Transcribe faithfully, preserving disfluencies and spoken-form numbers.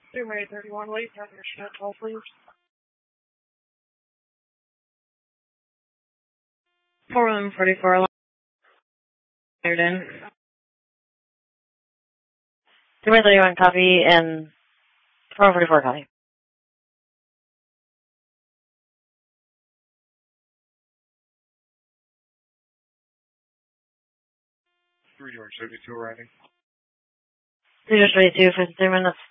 two May thirty-one late, have your shit call, please. four one forty-four, in. two May thirty-one copy and four one forty-four copy. three George seventy-two arriving. three George seventy-two, fifty-three minutes.